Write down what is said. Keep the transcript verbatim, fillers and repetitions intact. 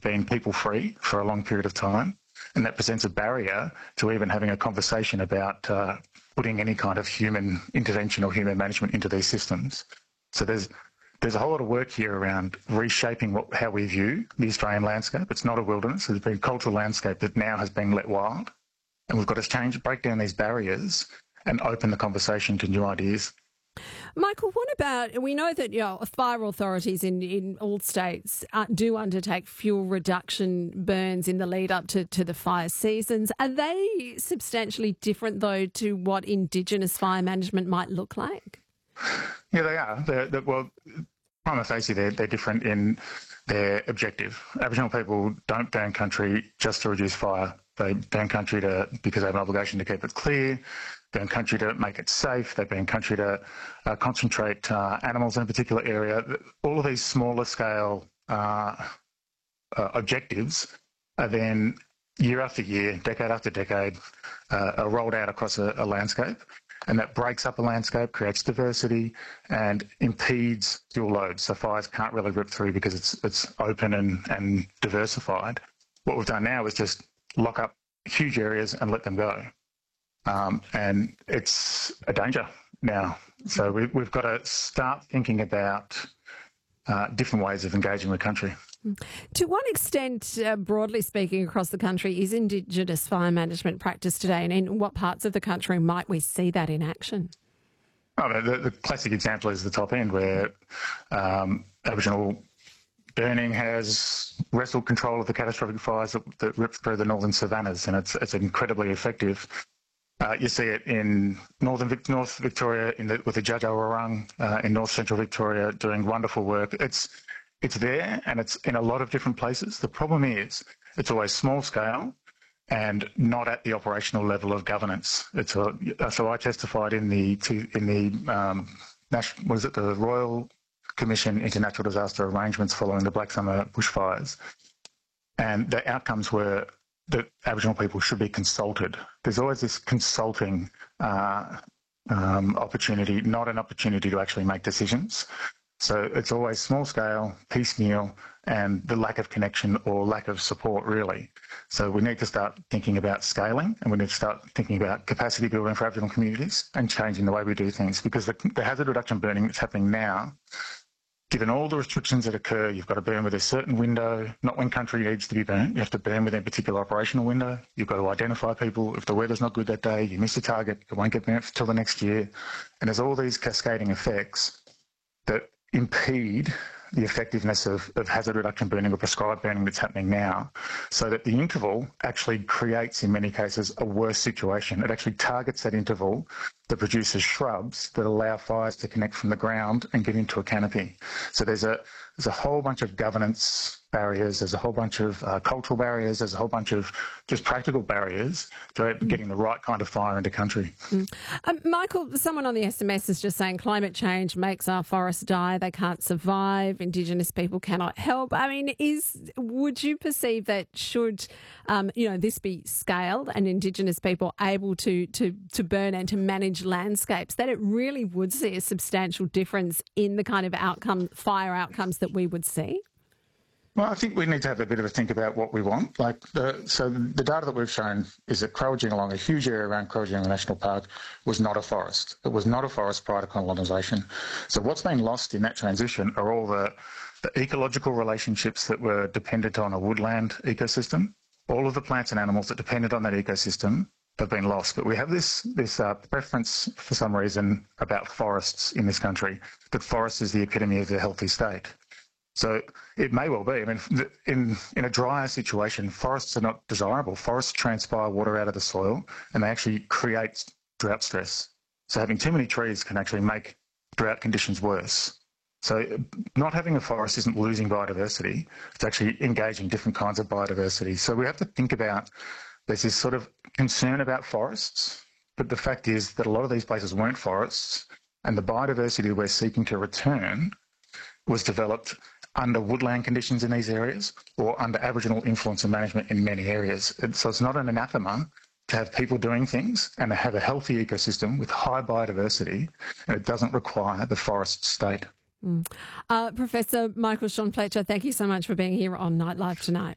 been people-free for a long period of time, and that presents a barrier to even having a conversation about uh, putting any kind of human intervention or human management into these systems. So there's there's a whole lot of work here around reshaping what, how we view the Australian landscape. It's not a wilderness. It's been a cultural landscape that now has been let wild, and we've got to change, break down these barriers and open the conversation to new ideas. Michael, what about, we know that you know, fire authorities in, in all states uh, do undertake fuel reduction burns in the lead up to, to the fire seasons. Are they substantially different, though, to what Indigenous fire management might look like? Yeah, they are. They're, they're, well, prima facie, they're, they're different in their objective. Aboriginal people don't burn country just to reduce fire. They burn country to, because they have an obligation to keep it clear. They burn country to make it safe. They burn country to uh, concentrate uh, animals in a particular area. All of these smaller scale uh, uh, objectives are then year after year, decade after decade, uh, are rolled out across a, a landscape. And that breaks up a landscape, creates diversity, and impedes fuel loads. So fires can't really rip through because it's it's open and, and diversified. What we've done now is just lock up huge areas and let them go. Um, and it's a danger now. So we, we've got to start thinking about uh, different ways of engaging with country. To what extent, uh, broadly speaking, across the country, is Indigenous fire management practice today, and in what parts of the country might we see that in action? Oh, the, the classic example is the top end, where um, Aboriginal burning has wrestled control of the catastrophic fires that, that rip through the northern savannas, and it's it's incredibly effective. Uh, you see it in northern North Victoria in the, with the Dja Dja Wurrung, uh, in north central Victoria, doing wonderful work. It's It's there, and it's in a lot of different places. The problem is it's always small scale and not at the operational level of governance. It's a, so I testified in the in the um, national, was it the Royal Commission into Natural Disaster Arrangements following the Black Summer bushfires, and the outcomes were that Aboriginal people should be consulted. There's always this consulting uh, um, opportunity, not an opportunity to actually make decisions. So it's always small scale, piecemeal, and the lack of connection or lack of support, really. So we need to start thinking about scaling, and we need to start thinking about capacity building for Aboriginal communities and changing the way we do things, because the, the hazard reduction burning that's happening now, given all the restrictions that occur, you've got to burn with a certain window, not when country needs to be burnt. You have to burn within a particular operational window. You've got to identify people. If the weather's not good that day, you miss the target, it won't get burnt until the next year. And there's all these cascading effects that impede the effectiveness of, of hazard reduction burning or prescribed burning that's happening now, so that the interval actually creates, in many cases, a worse situation. It actually targets that interval that produces shrubs that allow fires to connect from the ground and get into a canopy. So there's a there's a whole bunch of governance barriers, there's a whole bunch of uh, cultural barriers, there's a whole bunch of just practical barriers to mm. getting the right kind of fire into country. Mm. Um, Michael, someone on the S M S is just saying climate change makes our forests die, they can't survive, Indigenous people cannot help. I mean, is would you perceive that should um, you know this be scaled and Indigenous people able to, to, to burn and to manage landscapes, that it really would see a substantial difference in the kind of outcome, fire outcomes that we would see? Well, I think we need to have a bit of a think about what we want. Like, the, so the data that we've shown is that Kurrajong, a huge area around Kurrajong National Park, was not a forest. It was not a forest prior to colonisation. So what's been lost in that transition are all the, the ecological relationships that were dependent on a woodland ecosystem. All of the plants and animals that depended on that ecosystem have been lost. But we have this this uh, preference, for some reason, about forests in this country, that forest is the epitome of the healthy state. So it may well be. I mean, in in a drier situation, forests are not desirable. Forests transpire water out of the soil, and they actually create drought stress. So having too many trees can actually make drought conditions worse. So not having a forest isn't losing biodiversity. It's actually engaging different kinds of biodiversity. So we have to think about, there's this sort of concern about forests, but the fact is that a lot of these places weren't forests, and the biodiversity we're seeking to return was developed under woodland conditions in these areas or under Aboriginal influence and management in many areas. So it's not an anathema to have people doing things and to have a healthy ecosystem with high biodiversity, and it doesn't require the forest state. Mm. Uh, Professor Michael Sean Fletcher, thank you so much for being here on Nightlife tonight.